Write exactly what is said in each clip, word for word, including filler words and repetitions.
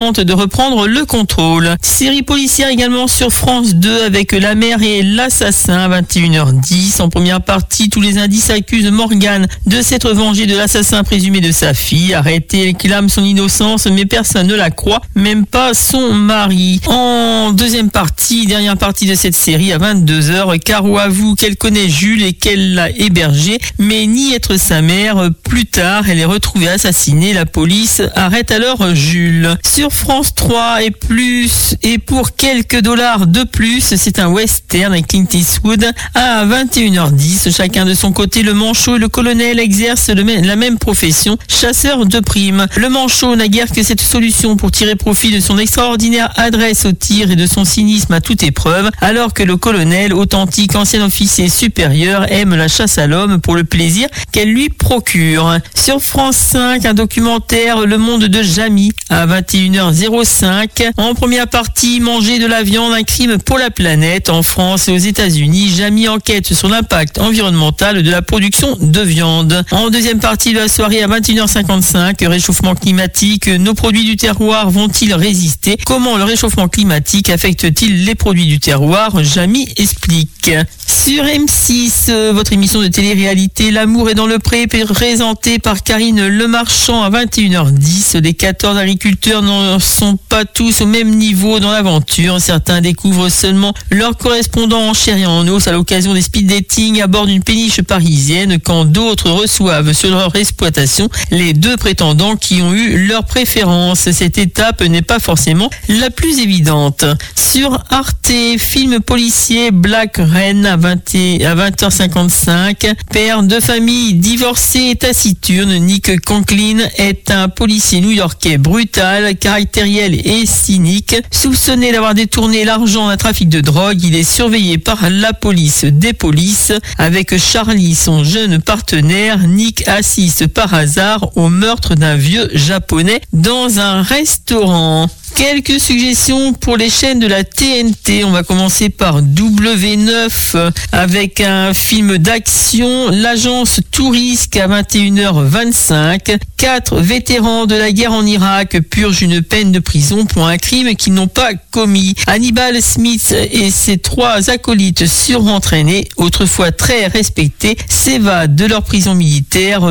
tente de reprendre le contrôle. Série policière également sur France deux avec La mère et l'assassin à vingt et une heures dix. En première partie, tous les indices accusent Morgane de s'être vengée de l'assassin présumé de sa fille. Arrêtée, elle clame son innocence, mais personne ne la croit, même pas son mari. En deuxième partie, dernière partie de cette série à vingt-deux heures, Caro avoue qu'elle connaît Jules et qu'elle l'a hébergé, mais nie être sa mère. Plus tard, elle est retrouvée assassinée. La police arrête alors Jules. Sur France trois et plus, et pour quelques dollars de plus, c'est un western avec Clint Eastwood à vingt et une heures dix. Chacun de son côté, le manchot et le colonel exercent le même, la même profession, chasseur de primes. Le manchot n'a guère que cette solution pour tirer profit de son extraordinaire adresse au tir et de son cynisme à toute épreuve, alors que le colonel, authentique ancien officier supérieur, aime la chasse à l'homme pour le plaisir qu'elle lui procure. Sur France cinq, un documentaire, Le monde de Jamie, à vingt et une heures cinq. En première partie, manger de la viande, un crime pour la planète. En France et aux États-Unis, Jamie enquête sur l'impact environnemental de la production de viande. En deuxième partie de la soirée, à vingt et une heures cinquante-cinq, réchauffement climatique, nos produits du terroir vont-ils résister? Comment le réchauffement climatique affecte-t-il les produits du terroir? Jamie explique. Sur M six, euh, votre émission de télé-réalité L'amour est dans le pré, présentée par Karine Lemarchand à vingt et une heures dix. Les quatorze agriculteurs n'en sont pas tous au même niveau dans l'aventure. Certains découvrent seulement leur correspondant en chair et en os à l'occasion des speed dating à bord d'une péniche parisienne, quand d'autres reçoivent sur leur exploitation les deux prétendants qui ont eu leur préférence. Cette étape n'est pas forcément la plus évidente. Sur Arte, film policier Black Rain à vingt heures cinquante-cinq. Père de famille divorcé et taciturne, Nick Conklin est un policier new-yorkais brutal, caractériel et cynique. Soupçonné d'avoir détourné l'argent d'un trafic de drogue, il est surveillé par la police des polices. Avec Charlie, son jeune partenaire, Nick assiste par hasard au meurtre d'un vieux japonais dans un restaurant. Quelques suggestions pour les chaînes de la T N T. On va commencer par W neuf avec un film d'action, L'agence Touriste à vingt et une heures vingt-cinq. Quatre vétérans de la guerre en Irak purgent une peine de prison pour un crime qu'ils n'ont pas commis. Hannibal Smith et ses trois acolytes surentraînés, autrefois très respectés, s'évadent de leur prison militaire,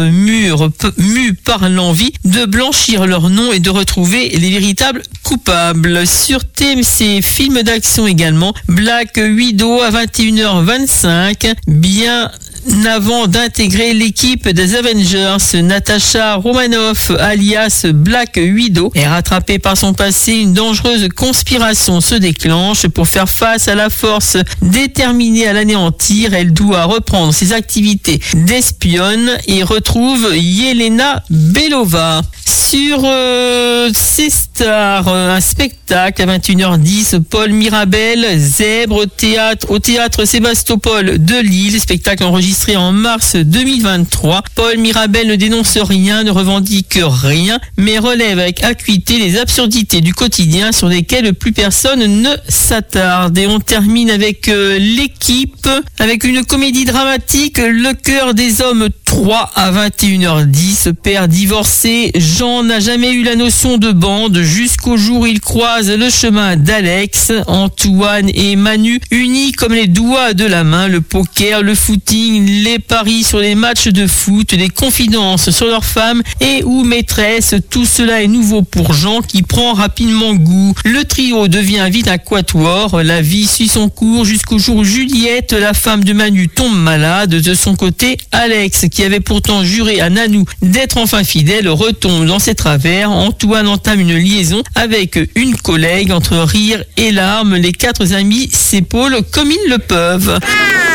mus par l'envie de blanchir leur nom et de retrouver les véritables coupables. Sur T M C, film d'action également, Black Widow à vingt et une heures vingt-cinq. Bien avant d'intégrer l'équipe des Avengers, Natasha Romanoff, alias Black Widow, est rattrapée par son passé. Une dangereuse conspiration se déclenche. Pour faire face à la force déterminée à l'anéantir, elle doit reprendre ses activités d'espionne et retrouve Yelena Belova. Sur euh, C-Star, un spectacle à vingt et une heures dix, Paul Mirabel, Zèbre au théâtre, au théâtre Sébastopol de Lille, spectacle enregistré en mars deux mille vingt-trois. Paul Mirabel ne dénonce rien, ne revendique rien, mais relève avec acuité les absurdités du quotidien sur lesquelles plus personne ne s'attarde. Et on termine avec euh, l'équipe, avec une comédie dramatique, Le cœur des hommes trois à vingt et une heures dix. Père divorcé, Jean n'a jamais eu la notion de bande jusqu'au jour où il croise le chemin d'Alex. Antoine et Manu, unis comme les doigts de la main, le poker, le footing, les paris sur les matchs de foot, les confidences sur leurs femmes et ou maîtresses, tout cela est nouveau pour Jean qui prend rapidement goût. Le trio devient vite un quatuor. La vie suit son cours jusqu'au jour où Juliette, la femme de Manu, tombe malade. De son côté, Alex, qui avait pourtant juré à Nanou d'être enfin fidèle, retombe dans ses travers. Antoine entame une liaison avec une collègue. Entre rire et larmes, les quatre amis s'épaulent comme ils le peuvent.